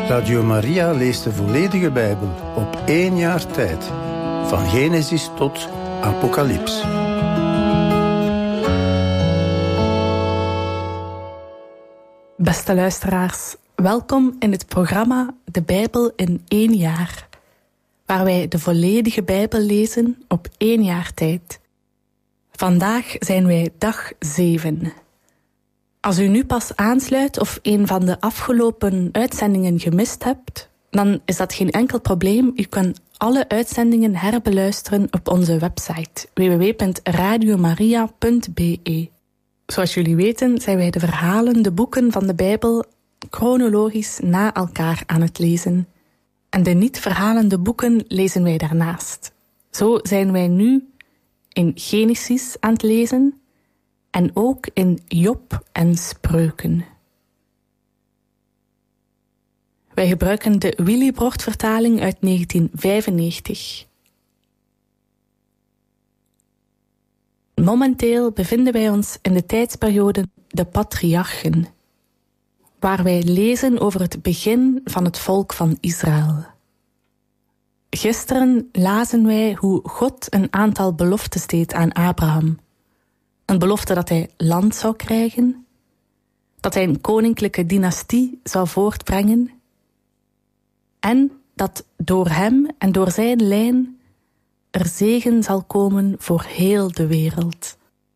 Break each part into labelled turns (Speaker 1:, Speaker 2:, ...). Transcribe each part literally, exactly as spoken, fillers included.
Speaker 1: Radio Maria leest de volledige Bijbel op één jaar tijd. Van Genesis tot Apocalyps.
Speaker 2: Beste luisteraars, welkom in het programma De Bijbel in één jaar, waar wij de volledige Bijbel lezen op één jaar tijd. Vandaag zijn wij dag zeven. Als u nu pas aansluit of een van de afgelopen uitzendingen gemist hebt, dan is dat geen enkel probleem. U kan alle uitzendingen herbeluisteren op onze website w w w punt radiomaria punt b e. Zoals jullie weten zijn wij de verhalen, de boeken van de Bijbel chronologisch na elkaar aan het lezen. En de niet-verhalende boeken lezen wij daarnaast. Zo zijn wij nu in Genesis aan het lezen en ook in Job en Spreuken. Wij gebruiken de Willibrord-vertaling uit negentien vijfennegentig. Momenteel bevinden wij ons in de tijdsperiode de patriarchen, waar wij lezen over het begin van het volk van Israël. Gisteren lazen wij hoe God een aantal beloftes deed aan Abraham. Een belofte dat hij land zou krijgen, dat hij een koninklijke dynastie zou voortbrengen en dat door hem en door zijn lijn er zegen zal komen voor heel de wereld.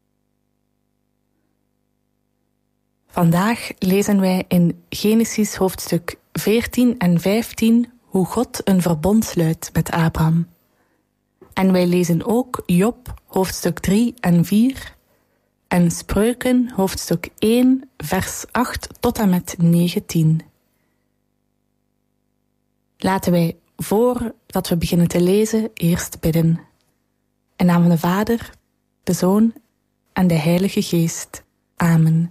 Speaker 2: Vandaag lezen wij in Genesis hoofdstuk veertien en vijftien hoe God een verbond sluit met Abraham. En wij lezen ook Job hoofdstuk drie en vier en Spreuken hoofdstuk één vers acht tot en met negentien. Laten wij, voordat we beginnen te lezen, eerst bidden. In naam van de Vader, de Zoon en de Heilige Geest. Amen.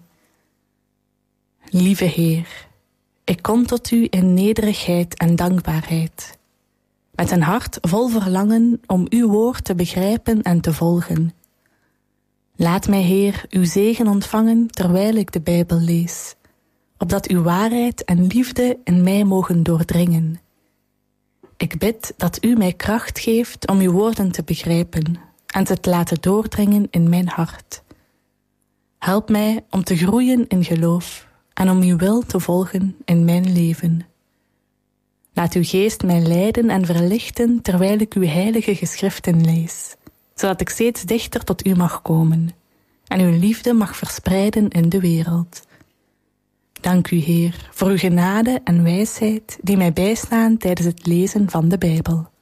Speaker 2: Lieve Heer, ik kom tot u in nederigheid en dankbaarheid, met een hart vol verlangen om uw woord te begrijpen en te volgen. Laat mij, Heer, uw zegen ontvangen terwijl ik de Bijbel lees, opdat uw waarheid en liefde in mij mogen doordringen. Ik bid dat u mij kracht geeft om uw woorden te begrijpen en ze te laten doordringen in mijn hart. Help mij om te groeien in geloof en om uw wil te volgen in mijn leven. Laat uw geest mij leiden en verlichten terwijl ik uw heilige geschriften lees, zodat ik steeds dichter tot u mag komen en uw liefde mag verspreiden in de wereld. Dank u, Heer, voor uw genade en wijsheid die mij bijstaan tijdens het lezen van de Bijbel.